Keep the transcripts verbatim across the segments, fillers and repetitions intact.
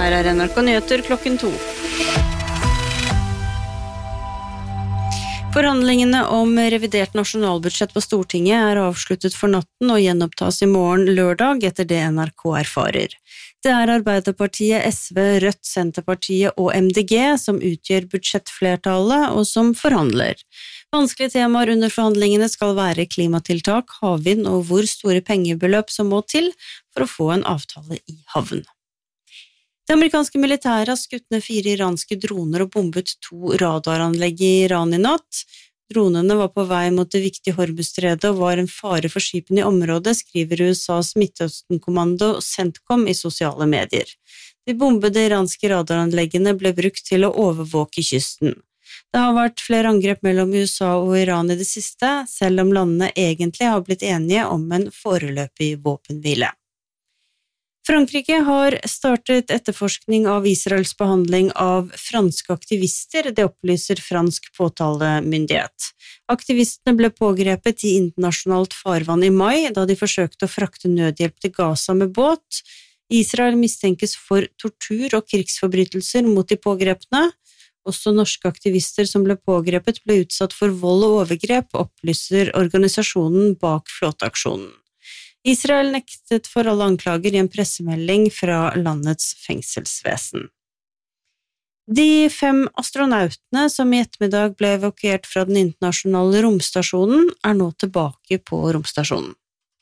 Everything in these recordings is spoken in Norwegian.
Her er N R K Nyheter klokken to. Forhandlingene om revidert nasjonalbudsjett på Stortinget er avsluttet for natten og gjenopptas i morgen lørdag etter det N R K erfarer. Det er Arbeiderpartiet, S V, Rødt, Senterpartiet og M D G som utgjør budsjettflertallet og som forhandler. Vanskelige temaer under forhandlingene skal være klimatiltak, havvind og hvor store pengebeløp som må til for å få en avtale i havn. Det amerikanske militæret har skutt ned fire iranske droner og bombet to radaranlegg i Iran i natt. Dronene var på vei mot det viktige Hormuzstredet og var en fare for skipene i området, skriver U S A's Midtøsten-kommando CENTCOM i sosiale medier. De bombede iranske radaranleggene ble brukt til å overvåke kysten. Det har vært flere angrep mellom U S A og Iran i det siste, selv om landene egentlig har blitt enige om en foreløpig våpenhvile. Frankrike har startet etterforskning av Israels behandling av franske aktivister, det opplyser fransk påtalemyndighet. Aktivistene ble pågrepet i internasjonalt farvann i mai, da de forsøkte å frakte nødhjelp til Gaza med båt. Israel mistenkes for tortur og krigsforbrytelser mot de pågrepne. Også norske aktivister som ble pågrepet ble utsatt for vold og overgrep, opplyser organisasjonen bak flåteaksjonen. Israel nektet for alle anklager i en pressemelding fra landets fengselsvesen. De fem astronautene som i ettermiddag ble evakuert fra den internasjonale romstasjonen, er nå tilbake på romstasjonen.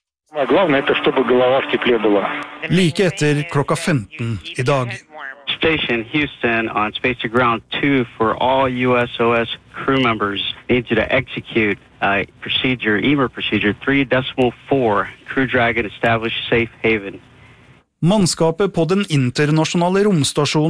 Like etter klokka femten i dag. Station Houston on Space to Ground two for all U S O S crew members need you to execute uh, procedure, E M E R procedure three decimal four, Crew Dragon establish safe haven. Mannskapet på den internasjonale romstasjonen